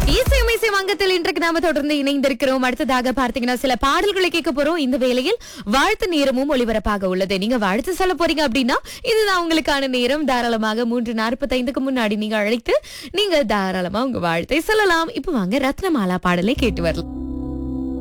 இசை வங்கத்தில் இன்றைக்கு நாம தொடர்ந்து இணைந்திருக்கிறோம். அடுத்ததாக பார்த்தீங்கன்னா சில பாடல்களை கேட்க போறோம். இந்த வேளையில் வாழ்த்து நேரமும் ஒளிபரப்பாக உள்ளது. நீங்க வாழ்த்து சொல்ல போறீங்க அப்படின்னா இதுதான் உங்களுக்கான நேரம். தாராளமாக 3:45க்கு முன்னாடி நீங்க அழைத்து நீங்க தாராளமா உங்க வாழ்த்தை சொல்லலாம். இப்ப வாங்க ரத்னமாலா பாடலை கேட்டு வரலாம்.